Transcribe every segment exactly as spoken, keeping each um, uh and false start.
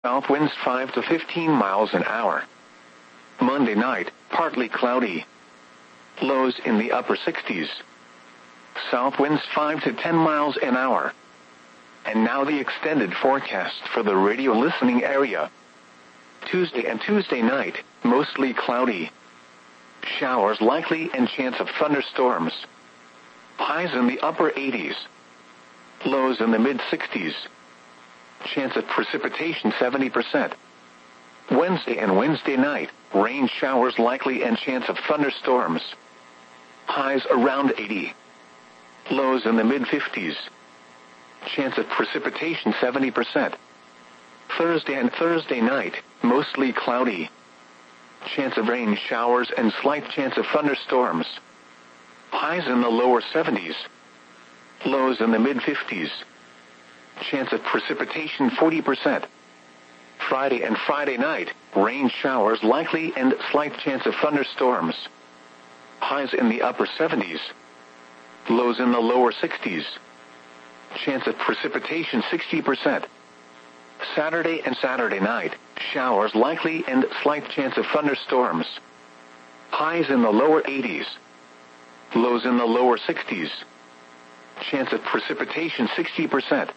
South winds five to fifteen miles an hour. Monday night, partly cloudy. Lows in the upper sixties. South winds five to ten miles an hour. And now the extended forecast for the radio listening area. Tuesday and Tuesday night, mostly cloudy. Showers likely and chance of thunderstorms. Highs in the upper eighties. Lows in the mid-sixties. Chance of precipitation seventy percent. Wednesday and Wednesday night, rain showers likely and chance of thunderstorms. Highs around eighty. Lows in the mid-fifties. Chance of precipitation seventy percent. Thursday and Thursday night, mostly cloudy. Chance of rain showers and slight chance of thunderstorms. Highs in the lower seventies. Lows in the mid-fifties. Chance of precipitation forty percent. Friday and Friday night, rain showers likely and slight chance of thunderstorms. Highs in the upper seventies. Lows in the lower sixties. Chance of precipitation sixty percent. Saturday and Saturday night, showers likely and slight chance of thunderstorms. Highs in the lower eighties. Lows in the lower sixties. Chance of precipitation sixty percent.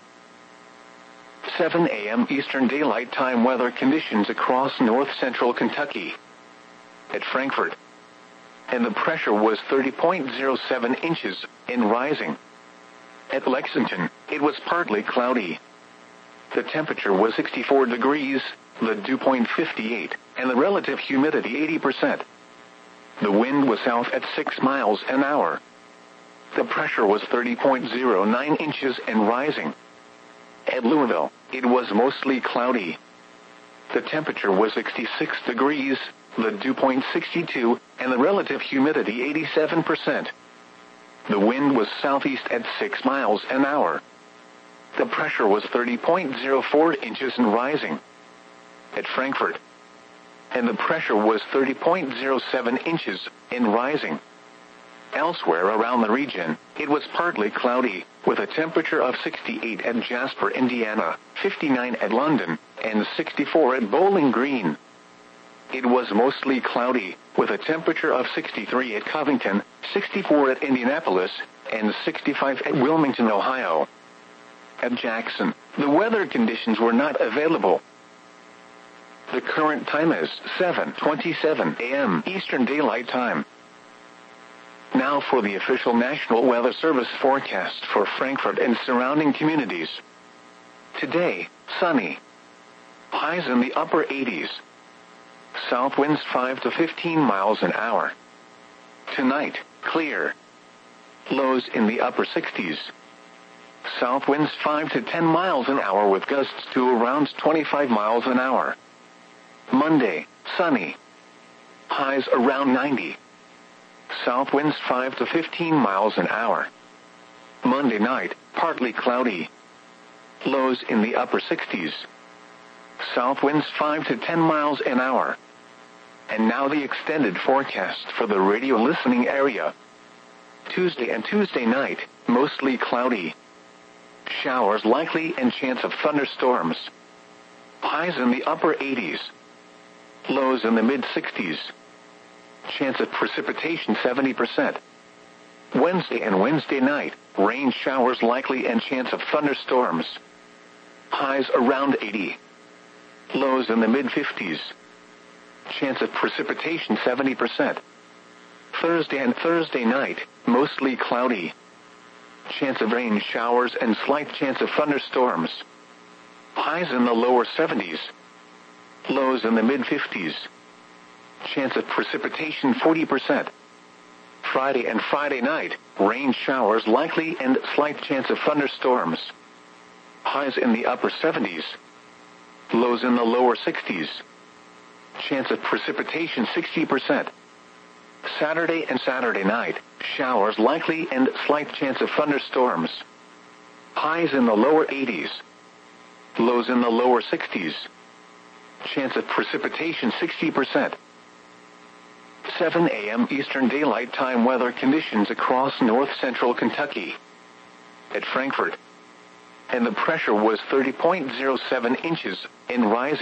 seven a.m. Eastern Daylight Time weather conditions across north-central Kentucky. At Frankfort. And the pressure was thirty point zero seven inches, and rising. At Lexington, it was partly cloudy. The temperature was sixty-four degrees, the dew point fifty-eight, and the relative humidity eighty percent. The wind was south at six miles an hour. The pressure was thirty point zero nine inches and rising. At Louisville, it was mostly cloudy. The temperature was sixty-six degrees, the dew point sixty-two, and the relative humidity eighty-seven percent. The wind was southeast at six miles an hour. The pressure was thirty point zero four inches and rising. At Frankfort. And the pressure was thirty point zero seven inches and rising. Elsewhere around the region, it was partly cloudy, with a temperature of sixty-eight at Jasper, Indiana, fifty-nine at London, and sixty-four at Bowling Green. It was mostly cloudy, with a temperature of sixty-three at Covington, sixty-four at Indianapolis, and sixty-five at Wilmington, Ohio. At Jackson, the weather conditions were not available. The current time is seven twenty-seven a.m. Eastern Daylight Time. Now for the official National Weather Service forecast for Frankfort and surrounding communities. Today, sunny. Highs in the upper eighties. South winds five to fifteen miles an hour. Tonight, clear. Lows in the upper sixties. South winds five to ten miles an hour with gusts to around twenty-five miles an hour. Monday, sunny. Highs around ninety. South winds five to fifteen miles an hour. Monday night, partly cloudy. Lows in the upper sixties. South winds five to ten miles an hour. And now the extended forecast for the radio listening area. Tuesday and Tuesday night, mostly cloudy. Showers likely and chance of thunderstorms. Highs in the upper eighties. Lows in the mid-sixties. Chance of precipitation seventy percent. Wednesday and Wednesday night, rain showers likely and chance of thunderstorms. Highs around eighty. Lows in the mid-fifties. Chance of precipitation seventy percent. Thursday and Thursday night, mostly cloudy. Chance of rain showers and slight chance of thunderstorms. Highs in the lower seventies. Lows in the mid-fifties. Chance of precipitation forty percent. Friday and Friday night, rain showers likely and slight chance of thunderstorms. Highs in the upper seventies. Lows in the lower sixties. Chance of precipitation sixty percent. Saturday and Saturday night, showers likely and slight chance of thunderstorms. Highs in the lower eighties. Lows in the lower sixties. Chance of precipitation sixty percent. seven a.m. Eastern Daylight Time weather conditions across north-central Kentucky. At Frankfort. And the pressure was thirty point zero seven inches, and rising.